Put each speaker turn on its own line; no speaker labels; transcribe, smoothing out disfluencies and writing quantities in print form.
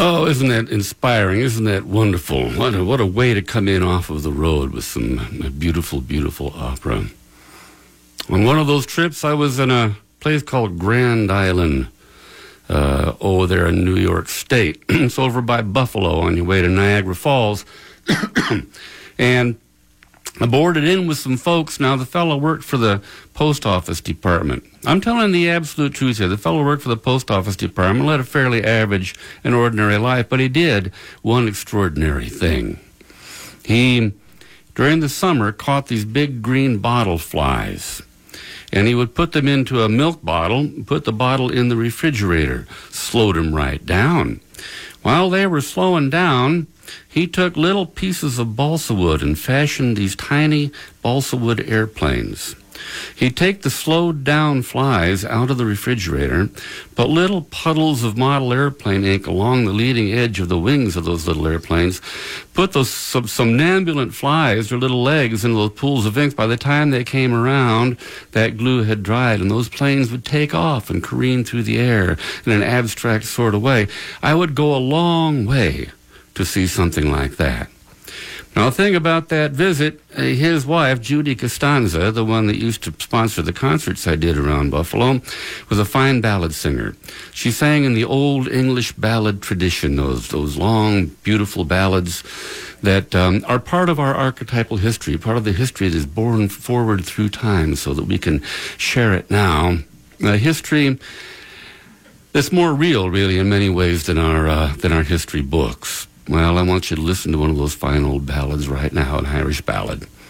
Oh, isn't that inspiring? Isn't that wonderful? What a way to come in off of the road with some beautiful, beautiful opera. On one of those trips, I was in a place called Grand Island, over there in New York State. It's over by Buffalo on your way to Niagara Falls. And I boarded in with some folks. Now, the fellow worked for the post office department. I'm telling the absolute truth here. The fellow worked for the post office department, led a fairly average and ordinary life, but he did one extraordinary thing. He, during the summer, caught these big green bottle flies, and he would put them into a milk bottle, put the bottle in the refrigerator, slowed them right down. While they were slowing down, he took little pieces of balsa wood and fashioned these tiny balsa wood airplanes. He'd take the slowed down flies out of the refrigerator, put little puddles of model airplane ink along the leading edge of the wings of those little airplanes, put those somnambulant flies, their little legs, into those pools of ink. By the time they came around, that glue had dried, and those planes would take off and careen through the air in an abstract sort of way. I would go a long way to see something like that. Now, the thing about that visit, his wife, Judy Costanza, the one that used to sponsor the concerts I did around Buffalo, was a fine ballad singer. She sang in the old English ballad tradition, those long, beautiful ballads that are part of our archetypal history, part of the history that is borne forward through time so that we can share it now. History that's more real, really, in many ways than our history books. Well, I want you to listen to one of those fine old ballads right now, an Irish ballad.